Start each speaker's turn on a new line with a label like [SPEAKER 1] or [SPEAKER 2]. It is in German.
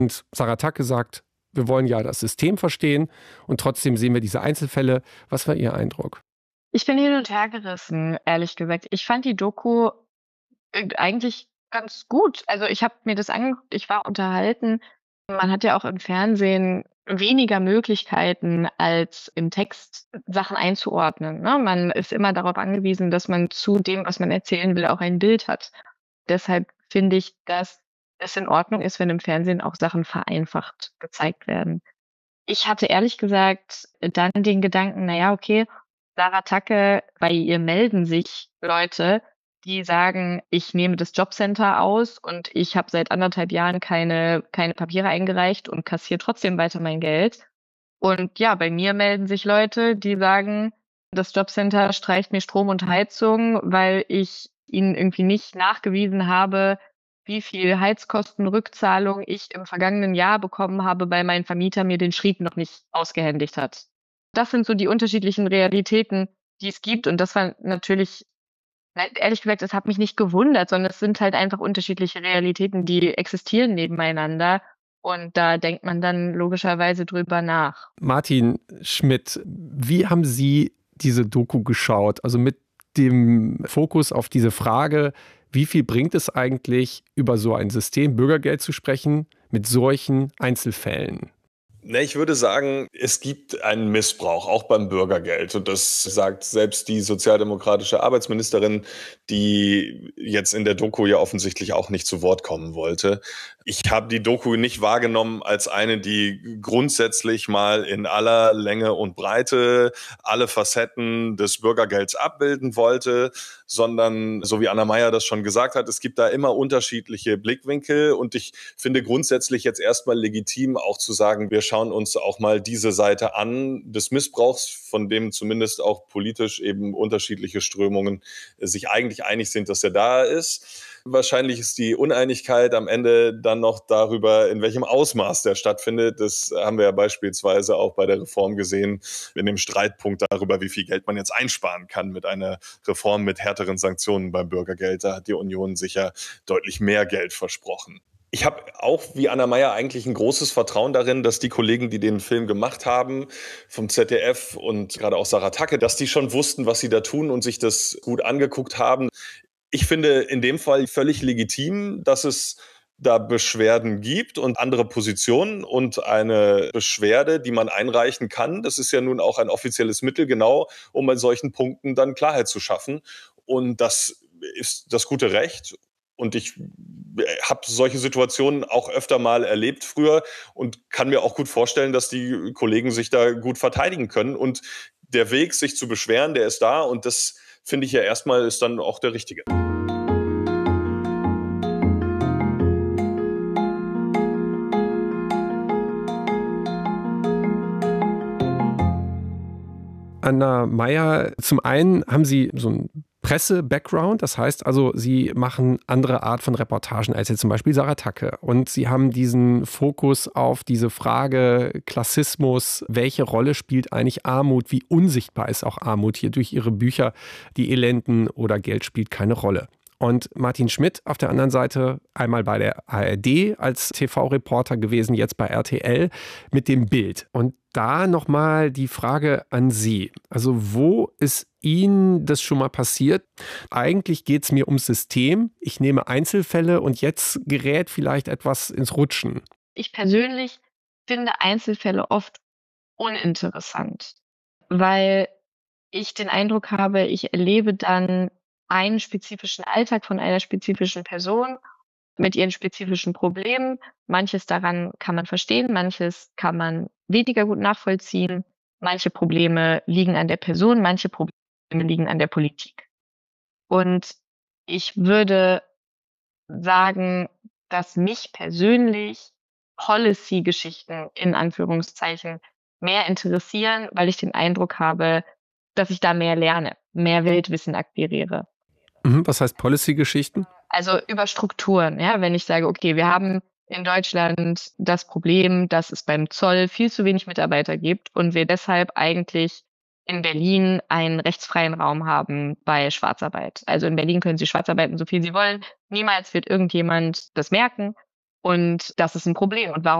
[SPEAKER 1] Und Sarah Tacke sagt, wir wollen ja das System verstehen und trotzdem sehen wir diese Einzelfälle. Was war Ihr Eindruck?
[SPEAKER 2] Ich bin hin und her gerissen, ehrlich gesagt. Ich fand die Doku eigentlich ganz gut. Also, ich habe mir das angeguckt, ich war unterhalten. Man hat ja auch im Fernsehen weniger Möglichkeiten als im Text Sachen einzuordnen, ne? Man ist immer darauf angewiesen, dass man zu dem, was man erzählen will, auch ein Bild hat. Deshalb finde ich, dass es in Ordnung ist, wenn im Fernsehen auch Sachen vereinfacht gezeigt werden. Ich hatte ehrlich gesagt dann den Gedanken: „Na ja, okay, Sarah Tacke, bei ihr melden sich Leute, die sagen: ‚Ich nehme das Jobcenter aus und ich habe seit 1,5 Jahren keine Papiere eingereicht und kassiere trotzdem weiter mein Geld.‘ Und ja, bei mir melden sich Leute, die sagen: ‚Das Jobcenter streicht mir Strom und Heizung, weil ich ihnen irgendwie nicht nachgewiesen habe, wie viel Heizkostenrückzahlung ich im vergangenen Jahr bekommen habe, weil mein Vermieter mir den Schrieb noch nicht ausgehändigt hat.‘“ Das sind so die unterschiedlichen Realitäten, die es gibt. Und das war natürlich, ehrlich gesagt, es hat mich nicht gewundert, sondern es sind halt einfach unterschiedliche Realitäten, die existieren nebeneinander. Und da denkt man dann logischerweise drüber nach.
[SPEAKER 1] Martin Schmidt, wie haben Sie diese Doku geschaut? Also mit dem Fokus auf diese Frage, wie viel bringt es eigentlich, über so ein System Bürgergeld zu sprechen, mit solchen Einzelfällen?
[SPEAKER 3] Ne, ich würde sagen, es gibt einen Missbrauch, auch beim Bürgergeld. Und das sagt selbst die sozialdemokratische Arbeitsministerin, die jetzt in der Doku ja offensichtlich auch nicht zu Wort kommen wollte. Ich habe die Doku nicht wahrgenommen als eine, die grundsätzlich mal in aller Länge und Breite alle Facetten des Bürgergelds abbilden wollte, sondern, so wie Anna Meyer das schon gesagt hat, es gibt da immer unterschiedliche Blickwinkel. Und ich finde grundsätzlich jetzt erstmal legitim, auch zu sagen, wir schauen uns auch mal diese Seite an des Missbrauchs, von dem zumindest auch politisch eben unterschiedliche Strömungen sich eigentlich einig sind, dass er da ist. Wahrscheinlich ist die Uneinigkeit am Ende dann noch darüber, in welchem Ausmaß der stattfindet. Das haben wir ja beispielsweise auch bei der Reform gesehen, in dem Streitpunkt darüber, wie viel Geld man jetzt einsparen kann mit einer Reform mit härteren Sanktionen beim Bürgergeld. Da hat die Union sicher deutlich mehr Geld versprochen. Ich habe auch, wie Anna Meyer, eigentlich ein großes Vertrauen darin, dass die Kollegen, die den Film gemacht haben, vom ZDF und gerade auch Sarah Tacke, dass die schon wussten, was sie da tun und sich das gut angeguckt haben. Ich finde in dem Fall völlig legitim, dass es da Beschwerden gibt und andere Positionen und eine Beschwerde, die man einreichen kann. Das ist ja nun auch ein offizielles Mittel, genau, um bei solchen Punkten dann Klarheit zu schaffen. Und das ist das gute Recht. Und ich habe solche Situationen auch öfter mal erlebt früher und kann mir auch gut vorstellen, dass die Kollegen sich da gut verteidigen können. Und der Weg, sich zu beschweren, der ist da. Und das finde ich ja erstmal ist dann auch der richtige.
[SPEAKER 1] Anna Meyer, zum einen haben Sie so ein Presse-Background, das heißt also, Sie machen andere Art von Reportagen als jetzt zum Beispiel Sarah Tacke. Und Sie haben diesen Fokus auf diese Frage Klassismus, welche Rolle spielt eigentlich Armut, wie unsichtbar ist auch Armut hier durch Ihre Bücher, die Elenden oder Geld spielt keine Rolle. Und Martin Schmidt auf der anderen Seite, einmal bei der ARD als TV-Reporter gewesen, jetzt bei RTL mit dem Bild. Und da nochmal die Frage an Sie. Also wo ist Ihnen das schon mal passiert? Eigentlich geht es mir ums System. Ich nehme Einzelfälle und jetzt gerät vielleicht etwas ins Rutschen.
[SPEAKER 2] Ich persönlich finde Einzelfälle oft uninteressant, weil ich den Eindruck habe, ich erlebe dann einen spezifischen Alltag von einer spezifischen Person mit ihren spezifischen Problemen. Manches daran kann man verstehen, manches kann man weniger gut nachvollziehen. Manche Probleme liegen an der Person, manche Probleme liegen an der Politik. Und ich würde sagen, dass mich persönlich Policy-Geschichten in Anführungszeichen mehr interessieren, weil ich den Eindruck habe, dass ich da mehr lerne, mehr Weltwissen akquiriere.
[SPEAKER 1] Was heißt Policy-Geschichten?
[SPEAKER 2] Also über Strukturen, ja, wenn ich sage, okay, wir haben in Deutschland das Problem, dass es beim Zoll viel zu wenig Mitarbeiter gibt und wir deshalb eigentlich in Berlin einen rechtsfreien Raum haben bei Schwarzarbeit. Also in Berlin können Sie schwarz arbeiten, so viel Sie wollen. Niemals wird irgendjemand das merken. Und das ist ein Problem. Und warum